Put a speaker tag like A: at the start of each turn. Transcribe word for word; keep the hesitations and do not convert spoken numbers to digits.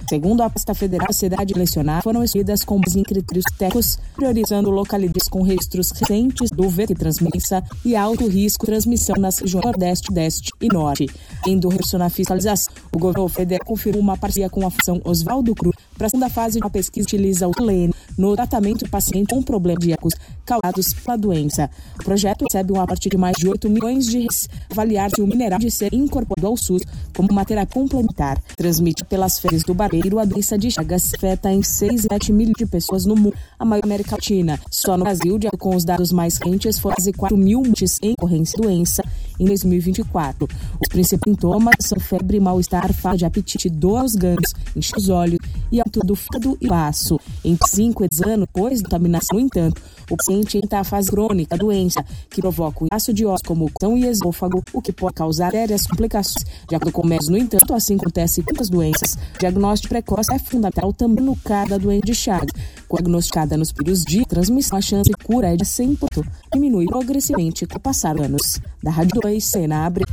A: Segundo a pasta federal, a cidade lecionar foram escolhidas com base em critérios técnicos, priorizando localidades com registros recentes do vírus que transmite e alto risco de transmissão nas regiões Nordeste, Sudeste e Norte. Além do recurso na fiscalização, o governo federal confirmou uma parceria com a Fundação Oswaldo Cruz para a segunda fase de uma pesquisa que utiliza o selênio no tratamento de pacientes com problemas cardíacos causados pela doença. O projeto recebe um aporte de mais de oito milhões de reais, avaliar se o mineral de ser incorporado ao SUS como uma terapia complementar. Transmite pelas fezes do barbeiro, a doença de Chagas afeta em seis e sete milhões de pessoas no mundo, a maior América Latina. Só no Brasil, de acordo com os dados mais recentes, foram quase quatro mil mortes em ocorrência da doença em dois mil e vinte e quatro. Os principais sintomas são febre, mal-estar, falta de apetite, dor aos ganglios, incha os olhos e aumento do fígado e baço. Em cinco anos depois da contaminação, no entanto, o paciente entra na fase crônica da doença, que provoca o inchaço de ossos como o coração e esôfago, o que pode causar sérias complicações. De acordo com o médico, no entanto, assim acontece com outras doenças, o diagnóstico precoce é fundamental também no caso da doença de Chagas. Quando diagnosticada nos períodos de transmissão, a chance de cura é de cem por cento, diminui progressivamente com o passar dos anos. Da Rádio dois, Sena Abre.